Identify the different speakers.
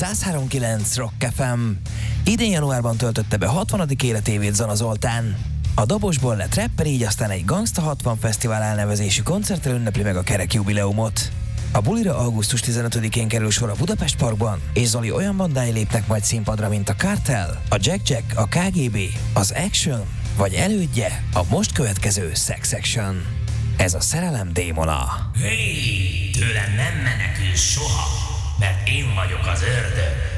Speaker 1: 103.9 Rock FM. Idén januárban töltötte be 60. életévét Zana Zoltán. A dobosból lett rapper, így aztán egy Gangsta 60 Fesztivál elnevezésű koncerttel ünnepli meg a kerek jubileumot. A bulira augusztus 15-én kerül sor a Budapest Parkban, és Zoli olyan bandái lépnek majd színpadra, mint a Kartel, a Jack Jack, a KGB, az Action, vagy elődje a most következő Sex Action. Ez a szerelem démona.
Speaker 2: Tőlem nem menekül soha, mert én vagyok az ördög.